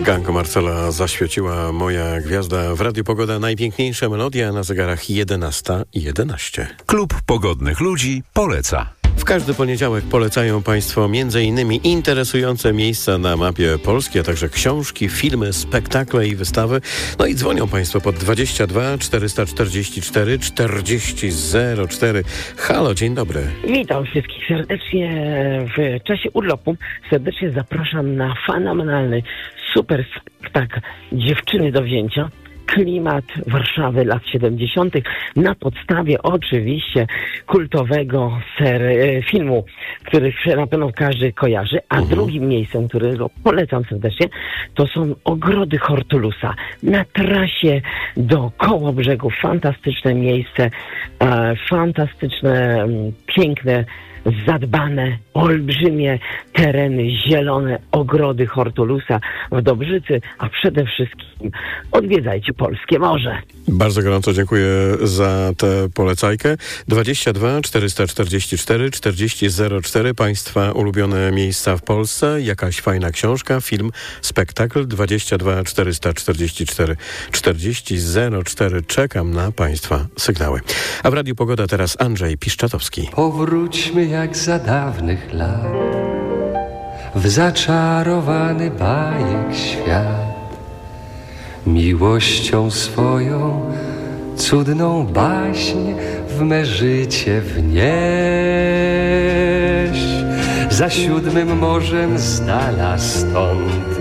Gango Marcela zaświeciła moja gwiazda w Radiu Pogoda. Najpiękniejsza melodia na zegarach 11:11. Klub Pogodnych Ludzi poleca. W każdy poniedziałek polecają Państwo m.in. interesujące miejsca na mapie Polski, a także książki, filmy, spektakle i wystawy. No i dzwonią Państwo pod 22 444 4004. Halo, dzień dobry. Witam wszystkich serdecznie w czasie urlopu. Serdecznie zapraszam na fenomenalny super spektakl Dziewczyny do wzięcia. Klimat Warszawy lat 70. na podstawie oczywiście kultowego filmu, który na pewno każdy kojarzy. A drugim miejscem, którego polecam serdecznie, to są ogrody Hortulusa na trasie do Kołobrzegu. Fantastyczne miejsce, fantastyczne, piękne, zadbane, olbrzymie tereny, zielone ogrody Hortulusa w Dobrzycy, a przede wszystkim odwiedzajcie polskie morze. Bardzo gorąco dziękuję za tę polecajkę. 22 444 4004. Państwa ulubione miejsca w Polsce, jakaś fajna książka, film, spektakl. 22 444 4004. Czekam na Państwa sygnały. A w Radiu Pogoda teraz Andrzej Piszczatowski. Powróćmy jak za dawnych lat w zaczarowany bajek świat. Miłością swoją cudną baśń w me życie wnieść. Za 7 morzem z dala stąd